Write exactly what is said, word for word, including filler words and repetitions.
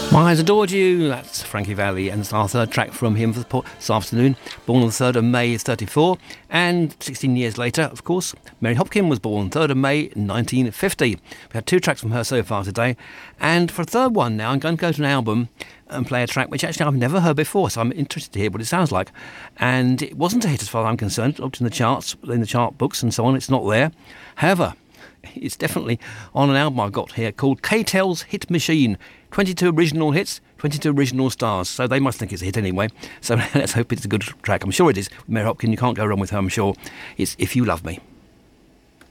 My Eyes Adored You, that's Frankie Valli, and it's our third track from him for this afternoon. Born on the third of May, thirty-four, and sixteen years later, of course, Mary Hopkin was born third of May, nineteen fifty. We had two tracks from her so far today, and for a third one now, I'm going to go to an album and play a track which actually I've never heard before, so I'm interested to hear what it sounds like. And it wasn't a hit as far as I'm concerned. It looked in the charts, in the chart books and so on, it's not there. However, it's definitely on an album I've got here called K-Tel's Hit Machine. twenty-two original hits, twenty-two original stars. So they must think it's a hit anyway. So let's hope it's a good track. I'm sure it is. Mary Hopkin, you can't go wrong with her, I'm sure. It's If You Love Me.